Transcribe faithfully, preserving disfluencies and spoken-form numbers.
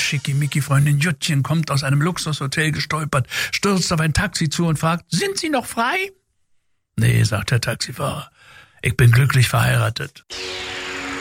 Schickimicki-Freundin Juttchen kommt aus einem Luxushotel gestolpert, stürzt auf ein Taxi zu und fragt, sind Sie noch frei? Nee, sagt der Taxifahrer, ich bin glücklich verheiratet.